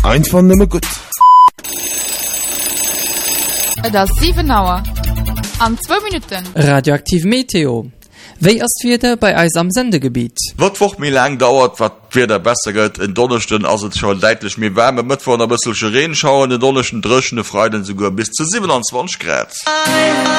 Einfach nimmer gut. Das 7 Uhr. An 2 Minuten. Radioaktiv Meteo. Wéi ass wieder bei eis am Sendegebiet? Wat woch mir lang dauert, wat wieder besser gëtt in Donnerchten as schon deitlich mir wärme mit vor der bisselsche Reen schauen, den donnerschen Drschen Freuden sogar bis zu 27 Grad.